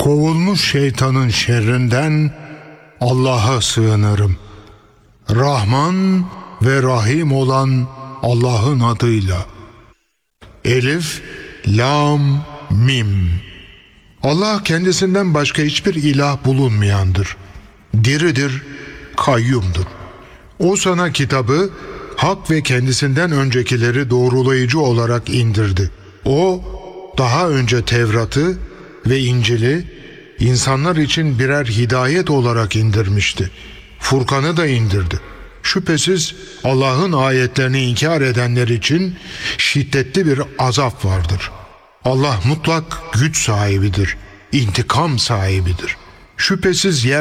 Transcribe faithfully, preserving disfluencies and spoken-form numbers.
Kovulmuş şeytanın şerrinden Allah'a sığınırım. Rahman ve Rahim olan Allah'ın adıyla. Elif, Lam, Mim. Allah kendisinden başka hiçbir ilah bulunmayandır. Diridir, kayyumdur. O sana kitabı hak ve kendisinden öncekileri doğrulayıcı olarak indirdi. O daha önce Tevrat'ı ve İncil'i insanlar için birer hidayet olarak indirmişti. Furkan'ı da indirdi. Şüphesiz Allah'ın ayetlerini inkar edenler için şiddetli bir azap vardır. Allah mutlak güç sahibidir, intikam sahibidir. Şüphesiz yer